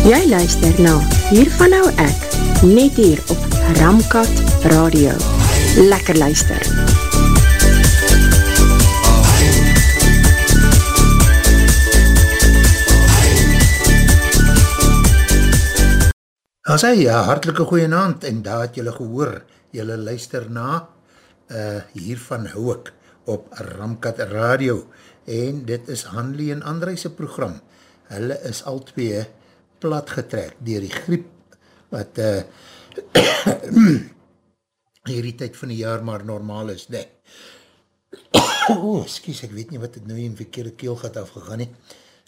Jy luister na Hiervan nou ek, net hier op Ramkat Radio. Lekker luister. As hy, hartelike goeienaand, en daar het julle gehoor, julle luister na, hiervan hou ek, op Ramkat Radio, en dit is Hanlie en André se program. Hulle is al twee platgetrek deur die griep, wat hierdie tyd van die jaar maar normaal is, nee. Excuse, ek weet nie wat het nou in verkeerde keel gaat afgegaan nie.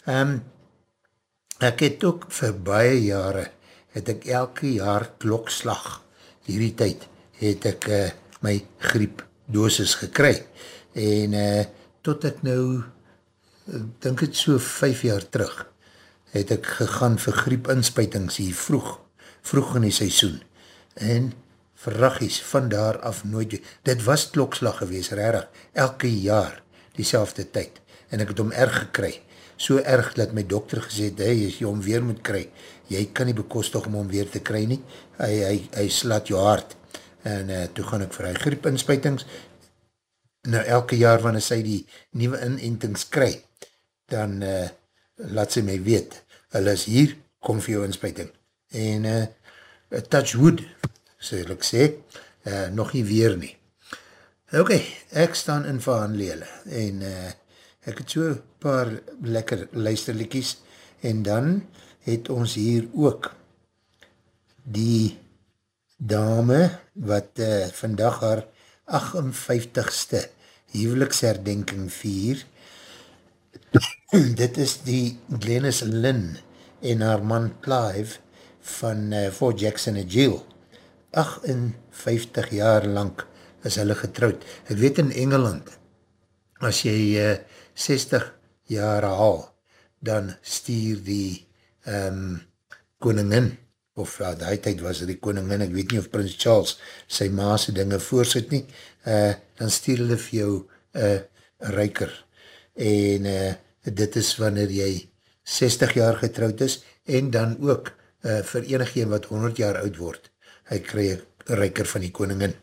Ek het ook vir baie jare, het ek elke jaar klokslag, hierdie tyd, het ek my griep dosis gekry. En tot ek nou, dink het so 5 jaar terug, het ek gegaan vir griepinspuitings hier vroeg in die seisoen. En verraggies, van daar af nooit, dit was klokslag gewees, rarig, elke jaar, diezelfde tyd. En ek het hom erg gekry. So erg dat my dokter gesê het, hey, as jy hom weer moet kry, jy kan nie bekostig om hom weer te kry nie, hy slaat jou hart. En toe gaan ek vir hy griepinspuitings, nou elke jaar wanneer sy die nieuwe inentings kry, dan laat sy my weet, hulle is hier, kom vir jou inspuiting. En touch wood, sal ek sê, nog nie weer nie. Ok, ek staan in vir Hanlele, en ek het so paar lekker luisterlikies, en dan het ons hier ook die dame wat vandag haar 58ste huweliksherdenking vier. Dit is die Glenys Lynn en haar man Clive van Fort Jackson en Jill. 58 jaar lang is hulle getrouwd. Ek weet in Engeland, as jy 60 jaar haal, dan stuur die koningin, of die tyd was die koningin, ek weet nie of Prins Charles sy maase dinge voorsit nie, dan stuur hulle vir jou ryker. En dit is wanneer jy 60 jaar getrouwd is, en dan ook vir enigeen wat 100 jaar oud word, hy kry een ryker van die koningin.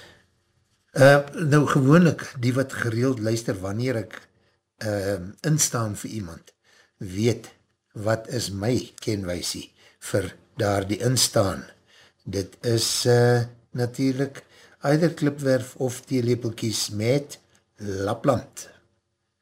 Nou gewoonlik, die wat gereeld luister wanneer ek instaan vir iemand, weet wat is my kenwysie vir daar die instaan. Dit is natuurlijk either klipwerf of theelepelkies met Lapland.